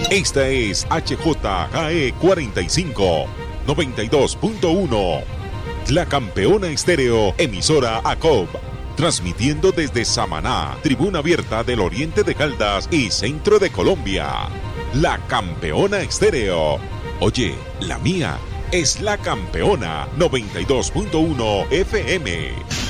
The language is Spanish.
Esta es HJKE 45, 92.1. La Campeona Estéreo, emisora ACOB. Transmitiendo desde Samaná, Tribuna Abierta del Oriente de Caldas y Centro de Colombia. La Campeona Estéreo. Oye, la mía es La Campeona 92.1 FM.